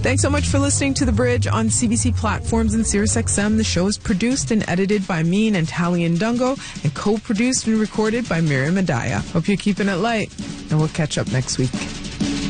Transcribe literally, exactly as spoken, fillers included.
Thanks so much for listening to The Bridge on C B C platforms and SiriusXM. The show is produced and edited by me, Natalia Ndungo, and co-produced and recorded by Miriam Adaya. Hope you're keeping it light, and we'll catch up next week.